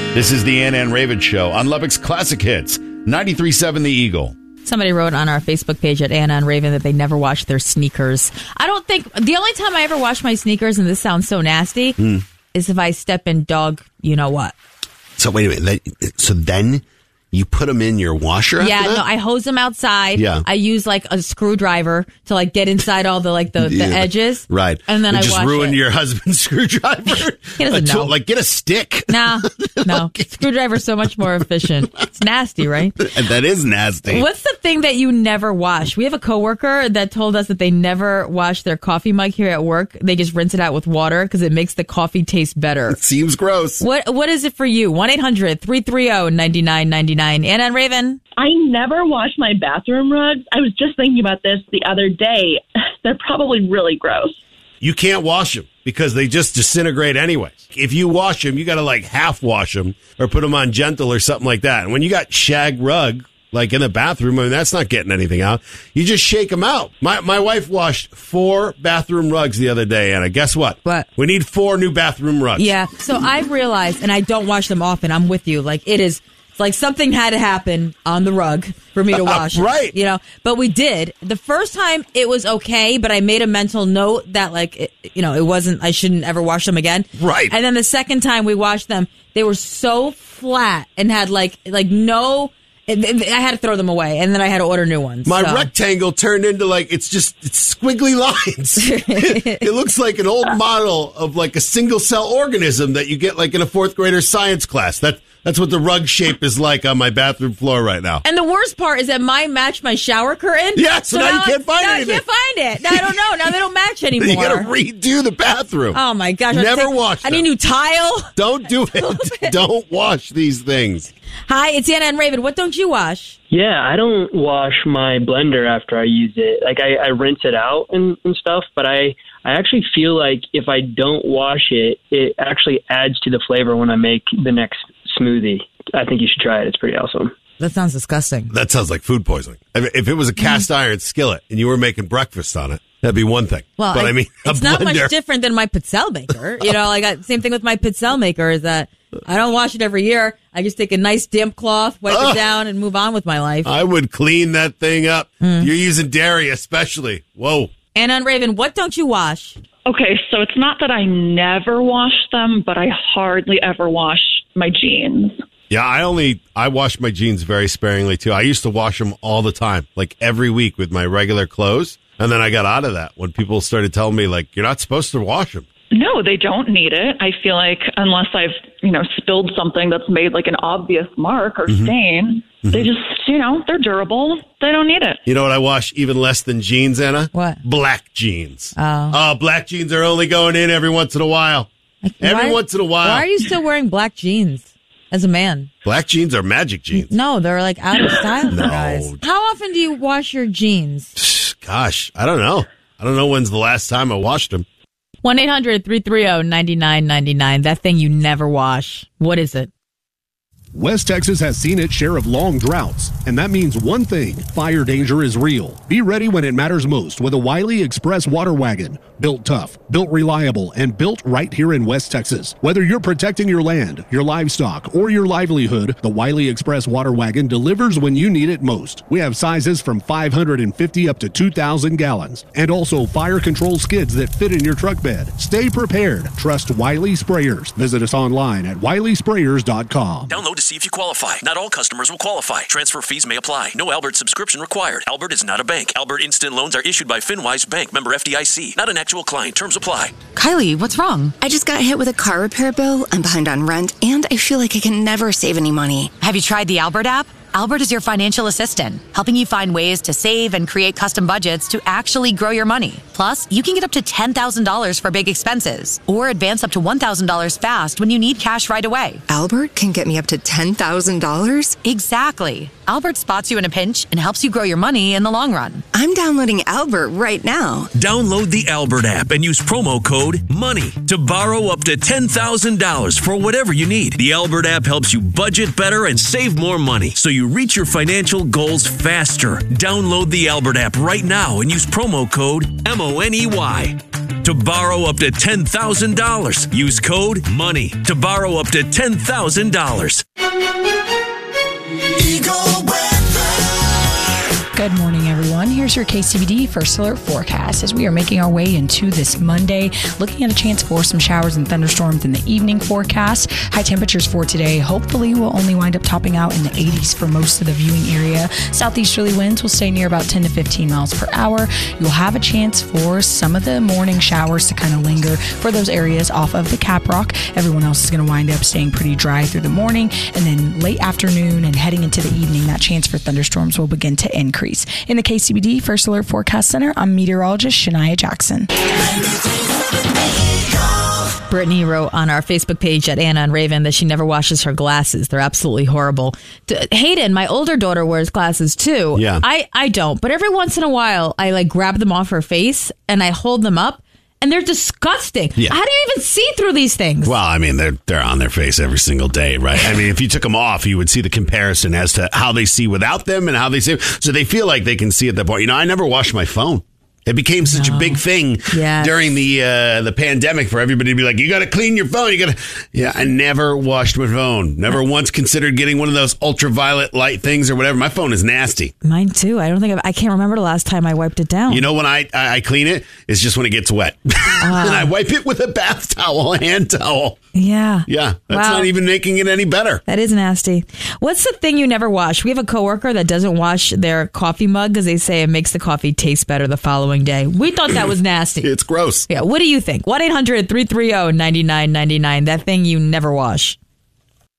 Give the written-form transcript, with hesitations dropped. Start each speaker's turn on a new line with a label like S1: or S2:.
S1: This is the Ann and Raven Show on Lubbock's Classic Hits, 93.7 The Eagle.
S2: Somebody wrote on our Facebook page at Anna and Raven that they never wash their sneakers. I don't think, the only time I ever wash my sneakers, and this sounds so nasty, is if I step in dog, you know what.
S3: So wait a minute. So then you put them in your washer after that?
S2: No, I hose them outside.
S3: Yeah.
S2: I use like a screwdriver to like get inside all the the edges.
S3: Right.
S2: And then
S3: you
S2: I
S3: just
S2: wash
S3: ruin
S2: it.
S3: your husband's screwdriver.
S2: He doesn't know.
S3: Like, get a stick.
S2: No. Screwdriver's so much more efficient. It's nasty, right?
S3: That is nasty.
S2: What's the thing that you never wash? We have a coworker that told us that they never wash their coffee mug here at work. They just rinse it out with water because it makes the coffee taste better.
S3: It seems gross.
S2: What is it for you? 1-800-330-9999. Anna and Raven.
S4: I never wash my bathroom rugs. I was just thinking about this the other day. They're probably really gross.
S5: You can't wash them because they just disintegrate anyways. If you wash them, you got to like half wash them or put them on gentle or something like that. And when you got shag rug, like in the bathroom, I mean, that's not getting anything out. You just shake them out. My wife washed 4 bathroom rugs the other day, Anna. Guess what?
S2: What?
S5: We need 4 new bathroom rugs.
S2: Yeah. So I've realized, and I don't wash them often. I'm with you. Like it's like something had to happen on the rug for me to wash it,
S5: right.
S2: You know, but we did. The first time it was okay, but I made a mental note that it wasn't, I shouldn't ever wash them again.
S5: Right.
S2: And then the second time we washed them, they were so flat and had I had to throw them away, and then I had to order new ones.
S5: My rectangle turned into it's squiggly lines. It looks like an old model of like a single cell organism that you get like in a 4th grader science class. That's what the rug shape is like on my bathroom floor right now.
S2: And the worst part is that mine matched my shower curtain.
S5: Yeah, so now you can't find anything.
S2: I can't find it. Now I don't know. Now they don't match anymore.
S5: You got to redo the bathroom.
S2: Oh my gosh!
S5: Never wash them.
S2: I need a new tile.
S5: Don't do it. Don't wash these things.
S2: Hi, it's Anna and Raven. What don't you wash?
S6: Yeah, I don't wash my blender after I use it. Like I rinse it out and stuff, but I actually feel like if I don't wash it, it actually adds to the flavor when I make the next smoothie. I think you should try it. It's pretty awesome.
S2: That sounds disgusting.
S5: That sounds like food poisoning. If it was a cast iron skillet and you were making breakfast on it, that'd be one thing.
S2: Well,
S5: but
S2: it's not much different than my pizzelle maker. Same thing with my pizzelle maker is that I don't wash it every year. I just take a nice damp cloth, wipe it down, and move on with my life.
S5: I would clean that thing up. You're using dairy especially. Whoa.
S2: Anna and Raven, what don't you wash?
S4: Okay, so it's not that I never wash them, but I hardly ever wash my jeans.
S5: Yeah, I wash my jeans very sparingly too. I used to wash them all the time, like every week with my regular clothes. And then I got out of that when people started telling me you're not supposed to wash them.
S4: No, they don't need it. I feel like unless I've, spilled something that's made an obvious mark or stain, they just, they're durable. They don't need it.
S5: You know what I wash even less than jeans, Anna?
S2: What?
S5: Black jeans.
S2: Oh,
S5: black jeans are only going in every once in a while. Once in a while.
S2: Why are you still wearing black jeans as a man?
S5: Black jeans are magic jeans.
S2: No, they're out of style,
S5: No.
S2: guys. How often do you wash your jeans?
S5: Gosh, I don't know. I don't know when's the last time I washed them.
S2: 1-800-330-9999. That thing you never wash. What is it?
S7: West Texas has seen its share of long droughts, and that means one thing: fire danger is real. Be ready when it matters most with a Wiley Express water wagon. Built tough, built reliable, and built right here in West Texas. Whether you're protecting your land, your livestock, or your livelihood, the Wiley Express water wagon delivers when you need it most. We have sizes from 550 up to 2,000 gallons, and also fire control skids that fit in your truck bed. Stay prepared. Trust Wiley Sprayers. Visit us online at wileysprayers.com.
S8: Download to see if you qualify. Not all customers will qualify. Transfer fees may apply. No Albert subscription required. Albert is not a bank. Albert Instant Loans are issued by FinWise Bank, member FDIC. Not an actual client. Terms apply.
S9: Kylie, what's wrong? I just got hit with a car repair bill. I'm behind on rent, and I feel like I can never save any money.
S10: Have you tried the Albert app? Albert is your financial assistant, helping you find ways to save and create custom budgets to actually grow your money. Plus, you can get up to $10,000 for big expenses or advance up to $1,000 fast when you need cash right away.
S9: Albert can get me up to $10,000?
S10: Exactly. Albert spots you in a pinch and helps you grow your money in the long run.
S9: I'm downloading Albert right now.
S8: Download the Albert app and use promo code MONEY to borrow up to $10,000 for whatever you need. The Albert app helps you budget better and save more money so you reach your financial goals faster. Download the Albert app right now and use promo code MONEY to to borrow up to $10,000. Use code MONEY to borrow up to $10,000.
S11: Good morning, everyone. Here's your KCBD First Alert forecast as we are making our way into this Monday, looking at a chance for some showers and thunderstorms in the evening forecast. High temperatures for today hopefully will only wind up topping out in the 80s for most of the viewing area. Southeasterly winds will stay near about 10 to 15 miles per hour. You'll have a chance for some of the morning showers to kind of linger for those areas off of the Caprock. Everyone else is going to wind up staying pretty dry through the morning, and then late afternoon and heading into the evening, that chance for thunderstorms will begin to increase. In the KCBD First Alert Forecast Center, I'm meteorologist Shania Jackson.
S2: Brittany wrote on our Facebook page at Anna and Raven that she never washes her glasses. They're absolutely horrible. Hayden, my older daughter, wears glasses too.
S3: Yeah.
S2: I don't, but every once in a while I like grab them off her face and I hold them up. And they're disgusting.
S3: Yeah.
S2: How do you even see through these things?
S3: Well, I mean, they're on their face every single day, right? I mean, if you took them off, you would see the comparison as to how they see without them and how they see. So they feel like they can see at that point. You know, I never washed my phone. It became such a big thing during the pandemic for everybody to be like, you got to clean your phone. Yeah, I never washed my phone. Never once considered getting one of those ultraviolet light things or whatever. My phone is nasty.
S2: Mine too. I can't remember the last time I wiped it down.
S3: You know when I clean it? It's just when it gets wet. And I wipe it with a bath towel, a hand towel.
S2: Yeah.
S3: Yeah. That's not even making it any better.
S2: That is nasty. What's the thing you never wash? We have a coworker that doesn't wash their coffee mug because they say it makes the coffee taste better the following day. We thought that was nasty.
S3: It's gross.
S2: Yeah. What do you think? 1-800-330-9999. That thing you never wash.